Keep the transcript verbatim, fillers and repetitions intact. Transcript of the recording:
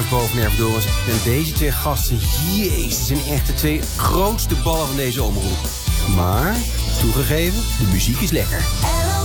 boven Erfdorens. En deze twee gasten, jezus, zijn echt de twee grootste ballen van deze omroep. Maar, toegegeven, de muziek is lekker.